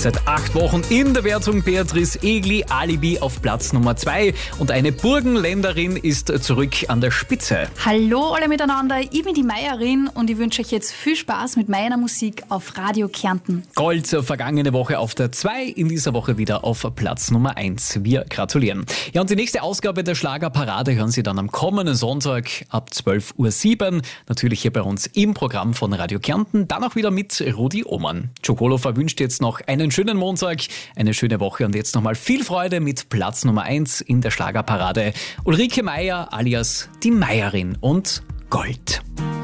Seit 8 Wochen in der Wertung Beatrice Egli, Alibi auf Platz Nummer 2 und eine Burgenländerin ist zurück an der Spitze. Hallo alle miteinander, ich bin die Meierin und ich wünsche euch jetzt viel Spaß mit meiner Musik auf Radio Kärnten. Gold vergangene Woche auf der 2, in dieser Woche wieder auf Platz Nummer 1. Wir gratulieren. Ja, und die nächste Ausgabe der Schlagerparade hören Sie dann am kommenden Sonntag ab 12:07 Uhr. Natürlich hier bei uns im Programm von Radio Kärnten. Dann auch wieder mit Rudi Oman. Jokolo verwünscht jetzt noch einen schönen Montag, eine schöne Woche und jetzt nochmal viel Freude mit Platz Nummer 1 in der Schlagerparade. Ulrike Meier alias die Meierin und Gold.